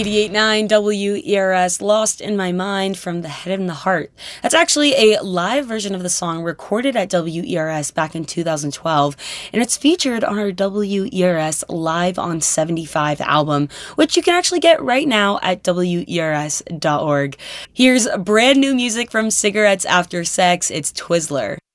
88.9 WERS, Lost in My Mind from The Head and the Heart. That's actually a live version of the song recorded at WERS back in 2012, and it's featured on our WERS Live on 75 album, which you can actually get right now at WERS.org. Here's brand new music from Cigarettes After Sex, it's Twizzler.